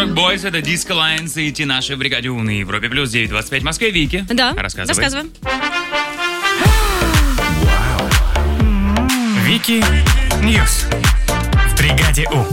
40 Boys, это Disco Lions и Тинаши в бригаде У на Европе плюс 9.25 в Москве. Вики. Да, рассказывай. Вики Ньюс в бригаде У.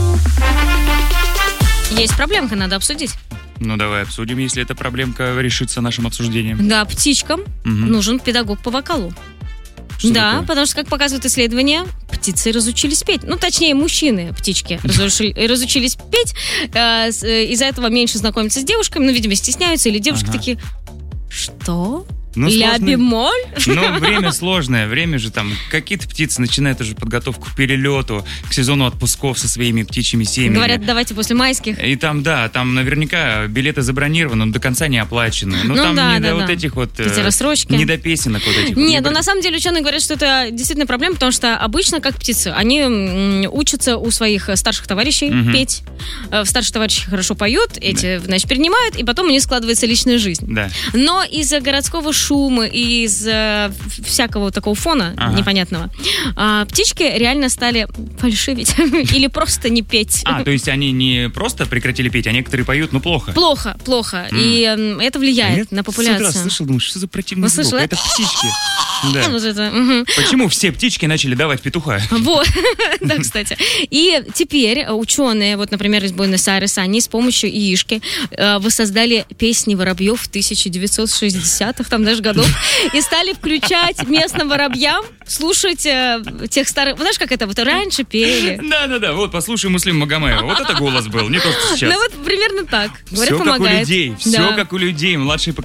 Есть проблемка, надо обсудить. Ну, давай обсудим, если эта проблемка решится нашим обсуждением. Да, птичкам нужен педагог по вокалу. Что да, такое? потому что, как показывают исследования, птицы разучились петь. Ну, точнее, мужчины, птички, разучились петь. Из-за этого меньше знакомятся с девушками. Ну, видимо, стесняются. Или девушки такие, что? Ну, Ля-бемоль? Ну, время сложное. Время же там... Какие-то птицы начинают уже подготовку к перелету, к сезону отпусков со своими птичьими семьями. Говорят, давайте после майских. И там, да, там наверняка билеты забронированы, но до конца не оплачены. Ну, там да, не до да, вот да. этих вот... Эти рассрочки. Не до песенок вот этих. Нет, но на самом деле ученые говорят, что это действительно проблема, потому что обычно, как птицы, они учатся у своих старших товарищей петь. Старшие товарищи хорошо поют, эти, значит, перенимают, и потом у них складывается личная жизнь. Да. Но из-за городского шума и из-за всякого такого фона непонятного, птички реально стали фальшивить или просто не петь. То есть они не просто прекратили петь, а некоторые поют, но плохо. Плохо. И это влияет на популяцию. Я с утра слышал, думаю, что за противный звук? слышала? Это птички. Да. Вот это, Почему все птички начали давать петуха? Вот, да, кстати. И теперь ученые, вот, например, из Буэнос-Айреса, они с помощью яишки воссоздали песни воробьев в 1960-х, там даже годов, и стали включать местным воробьям, слушать тех старых... Знаешь, как это вот раньше пели? Да, вот послушай Муслима Магомаева. Вот это голос был, не то, что сейчас. Ну вот примерно так. Говорят, Все как у помогает. людей, все Да. как у людей. Младшие